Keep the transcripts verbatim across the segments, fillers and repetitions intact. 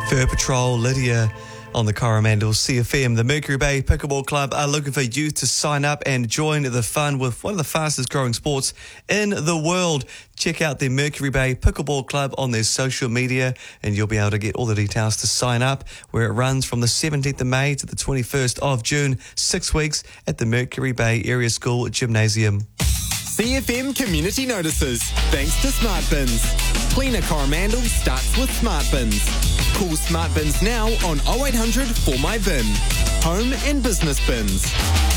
Fur Patrol, Lydia on the Coromandel C F M. The Mercury Bay Pickleball Club are looking for youth to sign up and join the fun with one of the fastest growing sports in the world. Check out the Mercury Bay Pickleball Club on their social media and you'll be able to get all the details to sign up, where it runs from the seventeenth of May to the twenty-first of June, six weeks at the Mercury Bay Area School Gymnasium. C F M Community Notices, thanks to Smart Bins. Cleaner Coromandel starts with Smart Bins. Call Smart Bins now on oh eight hundred four my bin. Home and business bins.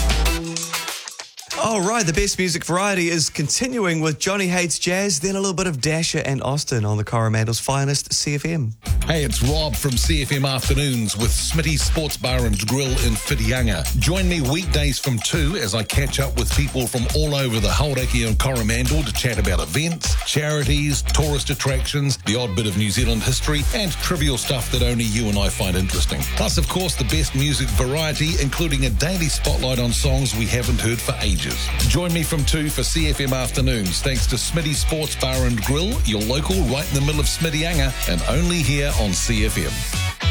All right, the best music variety is continuing with Johnny Hates Jazz, then a little bit of Dasher and Austin on the Coromandel's finest C F M. Hey, it's Rob from C F M Afternoons with Smitty's Sports Bar and Grill in Whitianga. Join me weekdays from two as I catch up with people from all over the Hauraki and Coromandel to chat about events, charities, tourist attractions, the odd bit of New Zealand history, and trivial stuff that only you and I find interesting. Plus, of course, the best music variety, including a daily spotlight on songs we haven't heard for ages. Join me from two for C F M Afternoons, thanks to Smitty's Sports Bar and Grill, your local right in the middle of Smittyanga, and only here on C F M.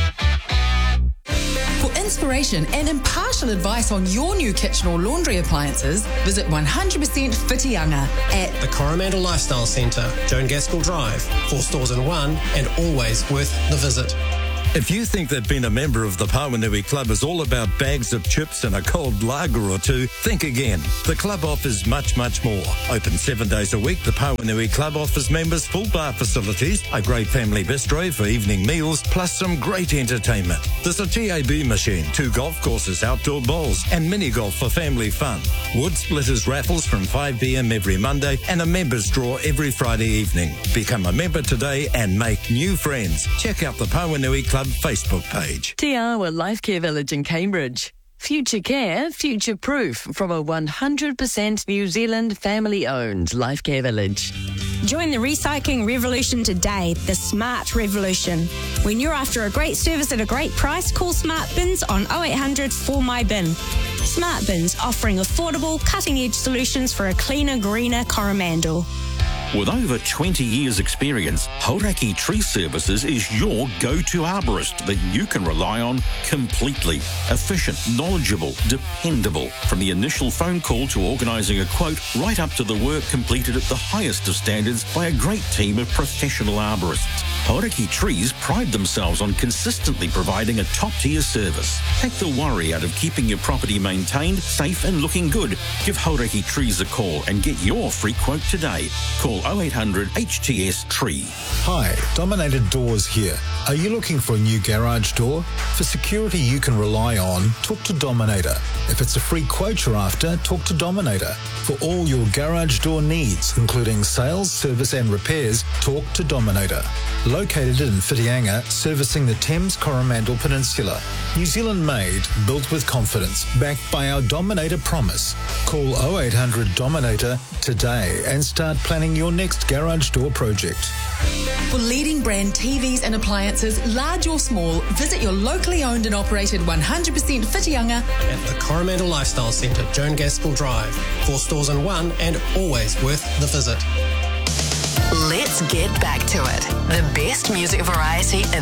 For inspiration and impartial advice on your new kitchen or laundry appliances, visit one hundred percent Whitianga at the Coromandel Lifestyle Centre, Joan Gaskell Drive, four stores in one, and always worth the visit. If you think that being a member of the Pauanui Club is all about bags of chips and a cold lager or two, think again. The club offers much, much more. Open seven days a week, the Pauanui Club offers members full bar facilities, a great family bistro for evening meals, plus some great entertainment. There's a T A B machine, two golf courses, outdoor bowls, and mini golf for family fun. Wood splitters raffles from five p.m. every Monday and a members draw every Friday evening. Become a member today and make new friends. Check out the Pauanui Club Facebook page. Te Awa Life Care Village in Cambridge. Future care, future proof from a one hundred percent New Zealand family-owned Life Care Village. Join the recycling revolution today, the Smart Revolution. When you're after a great service at a great price, call Smart Bins on oh eight hundred four my bin. Smart Bins offering affordable, cutting-edge solutions for a cleaner, greener Coromandel. With over twenty years experience, Hauraki Tree Services is your go-to arborist that you can rely on completely. Efficient, knowledgeable, dependable. From the initial phone call to organising a quote, right up to the work completed at the highest of standards by a great team of professional arborists. Hauraki Trees pride themselves on consistently providing a top-tier service. Take the worry out of keeping your property maintained, safe and looking good. Give Hauraki Trees a call and get your free quote today. Call oh eight hundred H T S Tree. Hi, Dominator Doors here. Are you looking for a new garage door? For security you can rely on, talk to Dominator. If it's a free quote you're after, talk to Dominator. For all your garage door needs, including sales, service and repairs, talk to Dominator. Located in Whitianga, servicing the Thames Coromandel Peninsula. New Zealand made, built with confidence, backed by our Dominator promise. Call oh eight hundred Dominator today and start planning your next garage door project. For leading brand T Vs and appliances, large or small, visit your locally owned and operated one hundred percent Whitianga at the Coromandel Lifestyle Centre, Joan Gaskell Drive, four stores in one, and always worth the visit. Let's get back to it. The best music variety in